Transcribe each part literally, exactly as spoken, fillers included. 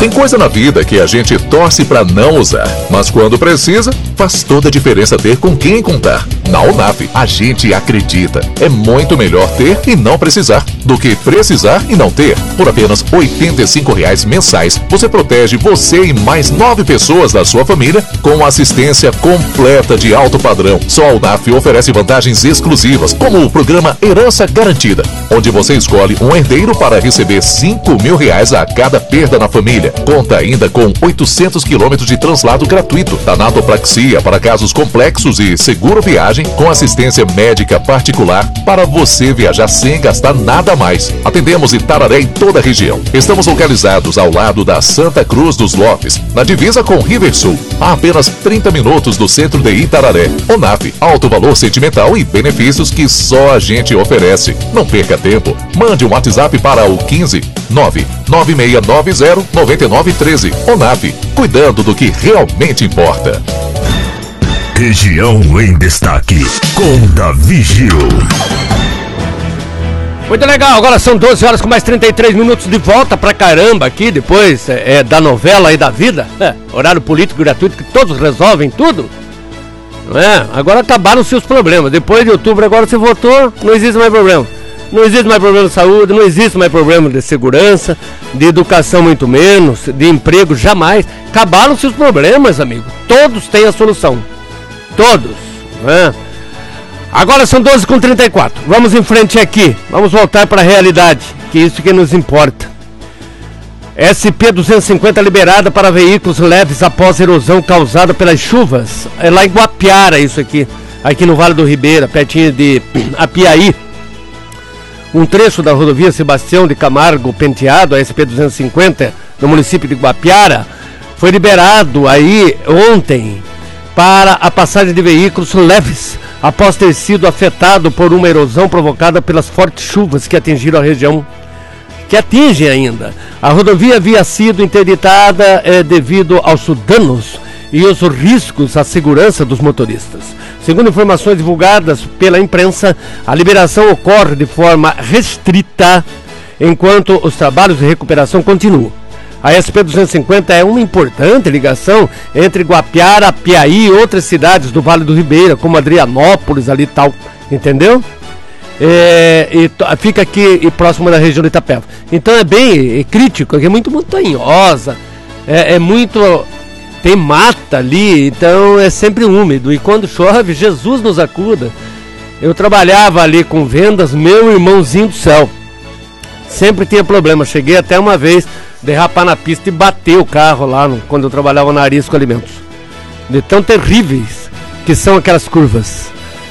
Tem coisa na vida que a gente torce pra não usar, mas quando precisa, faz toda a diferença ter com quem contar. Na Unaf, a gente acredita. É muito melhor ter e não precisar do que precisar e não ter. Por apenas oitenta e cinco reais mensais, você protege você e mais nove pessoas da sua família com assistência completa de alto padrão. Só a Unaf oferece vantagens exclusivas, como o programa Herança Garantida, onde você escolhe um herdeiro para receber cinco mil reais a cada perda na família. Conta ainda com oitocentos quilômetros de translado gratuito, tanatopraxia para casos complexos e seguro viagem com assistência médica particular para você viajar sem gastar nada mais. Atendemos Itararé e toda a região. Estamos localizados ao lado da Santa Cruz dos Lopes, na divisa com Riversul, a apenas trinta minutos do centro de Itararé. Unaf, alto valor sentimental e benefícios que só a gente oferece. Não perca tempo. Mande um WhatsApp para o quinze nove nove seis nove zero nove nove um três. Unaf, cuidando do que realmente importa. Região em Destaque, com Davi Gil. Muito legal, agora são doze horas com mais trinta e três minutos de volta pra caramba aqui, depois é, é, da novela e da vida, é, horário político gratuito que todos resolvem tudo, não é? Agora acabaram-se os problemas, depois de outubro agora você votou, não existe mais problema, não existe mais problema de saúde, não existe mais problema de segurança, de educação muito menos, de emprego jamais, acabaram-se os problemas, amigo, todos têm a solução, todos, não é? Agora são doze com trinta e quatro. Vamos em frente aqui. Vamos voltar para a realidade, que é isso que nos importa. S P duzentos e cinquenta liberada para veículos leves após erosão causada pelas chuvas. É lá em Guapiara isso aqui. Aqui no Vale do Ribeira, pertinho de Apiaí. Um trecho da rodovia Sebastião de Camargo Penteado, a S P duzentos e cinquenta, no município de Guapiara, foi liberado aí ontem para a passagem de veículos leves, após ter sido afetado por uma erosão provocada pelas fortes chuvas que atingiram a região, que atingem ainda. A rodovia havia sido interditada eh, devido aos danos e os riscos à segurança dos motoristas. Segundo informações divulgadas pela imprensa, a liberação ocorre de forma restrita, enquanto os trabalhos de recuperação continuam. A S P duzentos e cinquenta é uma importante ligação entre Guapiara, Apiaí e outras cidades do Vale do Ribeira, como Adrianópolis ali e tal, entendeu? É, e to, fica aqui e próximo da região de Itapeva. Então é bem é crítico, é muito montanhosa, é, é muito... tem mata ali, então é sempre úmido. E quando chove, Jesus nos acuda. Eu trabalhava ali com vendas, meu irmãozinho do céu. Sempre tinha problema, cheguei até uma vez derrapar na pista e bater o carro lá no, quando eu trabalhava na Arisco Alimentos. De tão terríveis que são aquelas curvas.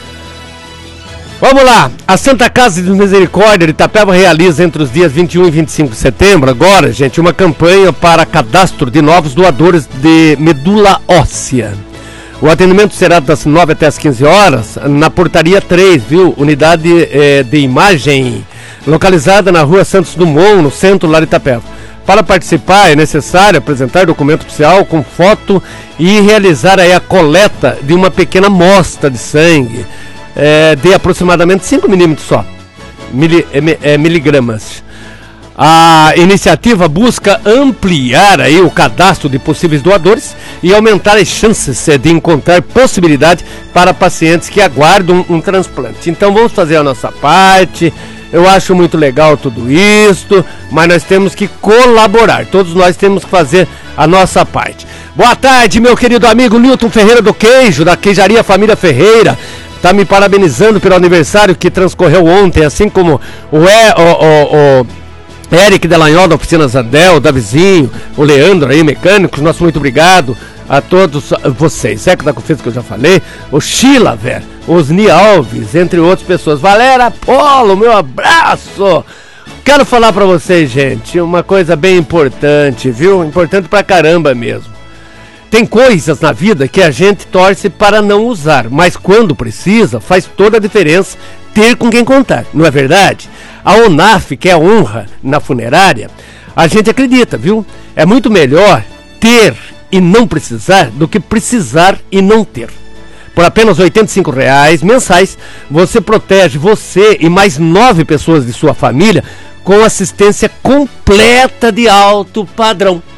Vamos lá, a Santa Casa de Misericórdia de Itapeva realiza entre os dias vinte e um e vinte e cinco de setembro, agora, gente, uma campanha para cadastro de novos doadores de medula óssea. O atendimento será das nove até as quinze horas, na portaria três, viu? Unidade eh, de imagem, localizada na rua Santos Dumont, no centro lá de Itapeva. Para participar é necessário apresentar documento oficial com foto e realizar aí a coleta de uma pequena amostra de sangue é, de aproximadamente cinco milímetros só, mili, é, miligramas. A iniciativa busca ampliar aí o cadastro de possíveis doadores e aumentar as chances de encontrar possibilidade para pacientes que aguardam um transplante. Então vamos fazer a nossa parte. Eu acho muito legal tudo isso, mas nós temos que colaborar. Todos nós temos que fazer a nossa parte. Boa tarde, meu querido amigo Nilton Ferreira do Queijo, da Queijaria Família Ferreira. Está me parabenizando pelo aniversário que transcorreu ontem, assim como o, e, o, o, o Eric Delanhol da Oficina Zandel, o Davizinho, o Leandro aí, mecânicos. Nosso muito obrigado a todos vocês. Zeca da Confeita, que eu já falei, o Sheila, velho, Osni Alves, entre outras pessoas. Valéria Polo, meu abraço. Quero falar pra vocês, gente, uma coisa bem importante, viu? Importante pra caramba mesmo. Tem coisas na vida que a gente torce para não usar, mas quando precisa, faz toda a diferença ter com quem contar, não é verdade? A Unaf, que é a honra na funerária, a gente acredita, viu? É muito melhor ter e não precisar do que precisar e não ter. Por apenas oitenta e cinco reais mensais, você protege você e mais nove pessoas de sua família com assistência completa de alto padrão.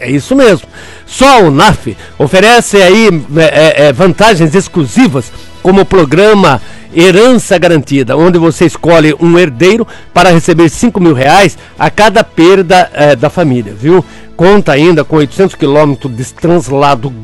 É isso mesmo. Só a Unaf oferece aí é, é, vantagens exclusivas, como o programa Herança Garantida, onde você escolhe um herdeiro para receber cinco mil reais a cada perda é, da família, viu? Conta ainda com oitocentos quilômetros de translado